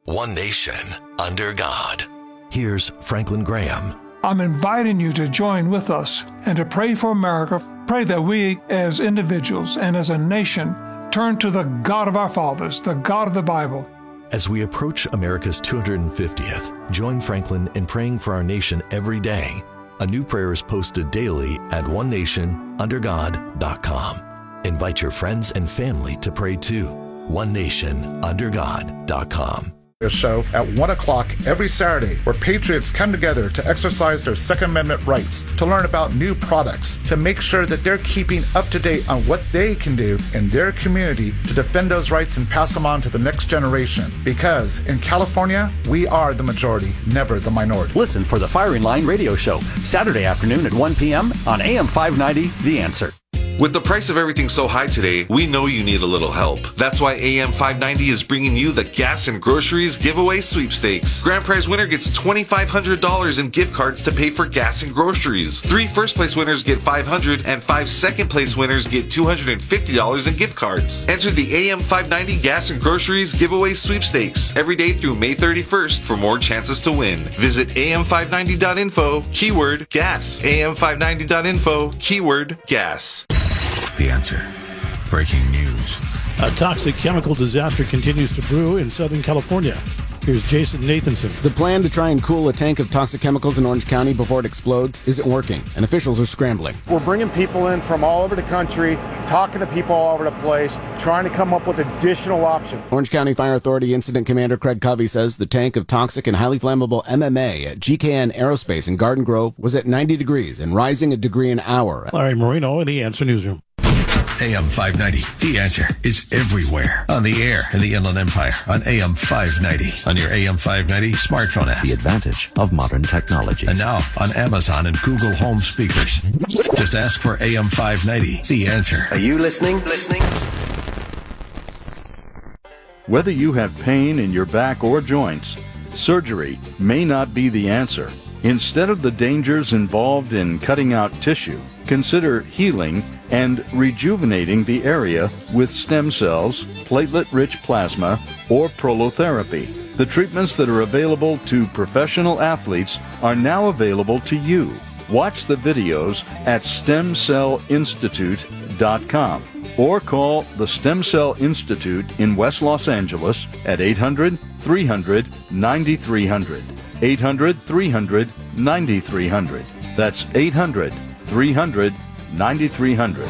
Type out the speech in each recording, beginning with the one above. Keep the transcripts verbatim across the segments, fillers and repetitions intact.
One nation, under God. Here's Franklin Graham. I'm inviting you to join with us and to pray for America. Pray that we, as individuals and as a nation, turn to the God of our fathers, the God of the Bible. As we approach America's two hundred fiftieth, join Franklin in praying for our nation every day. A new prayer is posted daily at one nation under god dot com. Invite your friends and family to pray too. one nation under god dot com. Show at one o'clock every Saturday, where patriots come together to exercise their Second Amendment rights, to learn about new products, to make sure that they're keeping up to date on what they can do in their community to defend those rights and pass them on to the next generation. Because in California, we are the majority, never the minority. Listen for the Firing Line Radio Show, Saturday afternoon at one p.m. on A M five ninety, The Answer. With the price of everything so high today, we know you need a little help. That's why A M five ninety is bringing you the Gas and Groceries Giveaway Sweepstakes. Grand prize winner gets two thousand five hundred dollars in gift cards to pay for gas and groceries. Three first place winners get five hundred dollars and five second place winners get two hundred fifty dollars in gift cards. Enter the A M five ninety Gas and Groceries Giveaway Sweepstakes every day through May thirty-first for more chances to win. Visit A M five ninety dot info, keyword gas. A M five ninety dot info, keyword gas. The Answer. Breaking news. A toxic chemical disaster continues to brew in Southern California. Here's Jason Nathanson. The plan to try and cool a tank of toxic chemicals in Orange County before it explodes isn't working, and officials are scrambling. We're bringing people in from all over the country, talking to people all over the place, trying to come up with additional options. Orange County Fire Authority Incident Commander Craig Covey says the tank of toxic and highly flammable M M A at G K N Aerospace in Garden Grove was at ninety degrees and rising a degree an hour. Larry Marino in the Answer Newsroom. A M five ninety, The Answer, is everywhere. On the air in the Inland Empire, on A M five ninety, on your A M five ninety smartphone app. The advantage of modern technology. And now on Amazon and Google Home speakers. Just ask for A M five ninety, The Answer. Are you listening? Listening? Whether you have pain in your back or joints, surgery may not be the answer. Instead of the dangers involved in cutting out tissue, consider healing and rejuvenating the area with stem cells, platelet-rich plasma, or prolotherapy. The treatments that are available to professional athletes are now available to you. Watch the videos at stem cell institute dot com or call the Stem Cell Institute in West Los Angeles at eight hundred, three hundred, ninety-three hundred. eight hundred, three hundred, ninety-three hundred. That's eight hundred, three hundred, ninety-three hundred.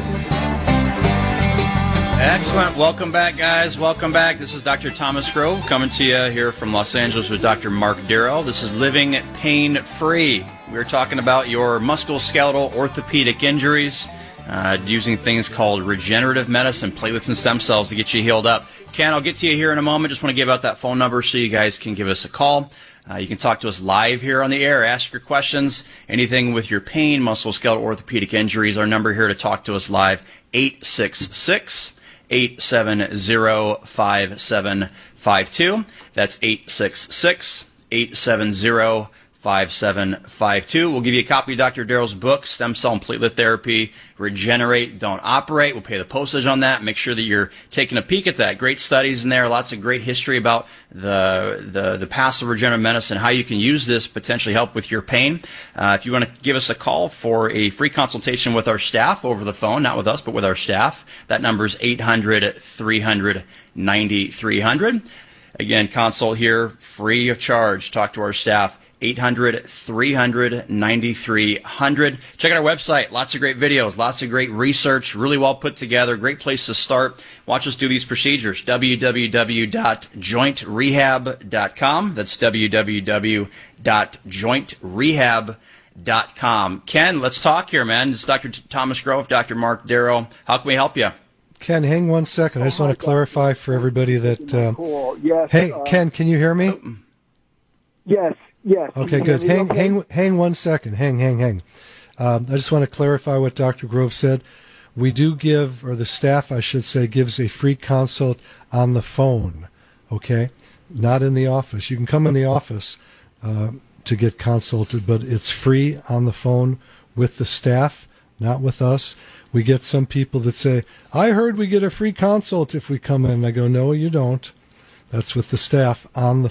Excellent. Welcome back, guys. Welcome back. This is Doctor Thomas Grove coming to you here from Los Angeles with Doctor Mark Darrow. This is Living Pain-Free. We're talking about your musculoskeletal orthopedic injuries, uh, using things called regenerative medicine, platelets and stem cells to get you healed up. Ken, I'll get to you here in a moment. Just want to give out that phone number so you guys can give us a call. Uh, you can talk to us live here on the air, ask your questions, anything with your pain, musculoskeletal orthopedic injuries. Our number here to talk to us live, eight six six, eight seven zero, five seven five two. That's eight six six, eight seven zero, five seven five two. We'll give you a copy of Doctor Darrow's book, Stem Cell and Platelet Therapy, Regenerate, Don't Operate. We'll pay the postage on that. Make sure that you're taking a peek at that. Great studies in there, lots of great history about the the, the past of regenerative medicine, how you can use this, potentially help with your pain. Uh, if you want to give us a call for a free consultation with our staff over the phone, not with us, but with our staff, that number is eight hundred, three hundred, ninety-three hundred. Again, consult here, free of charge. Talk to our staff. eight hundred, three hundred, ninety-three hundred. Check out our website. Lots of great videos, lots of great research, really well put together. Great place to start. Watch us do these procedures. w w w dot joint rehab dot com. That's w w w dot joint rehab dot com. Ken, let's talk here, man. This is Doctor Thomas Grove, Doctor Mark Darrow. How can we help you? Ken, hang one second. I just oh want to God. clarify for everybody that... Uh, cool. Yes. Hey, uh, Ken, can you hear me? Yes. Yes. Okay, good. Hang, okay? hang, hang one second. Hang, hang, hang. Um, I just want to clarify what Doctor Grove said. We do give, or the staff, I should say, gives a free consult on the phone. Okay, not in the office. You can come in the office uh, to get consulted, but it's free on the phone with the staff, not with us. We get some people that say, "I heard we get a free consult if we come in." I go, "No, you don't. That's with the staff on the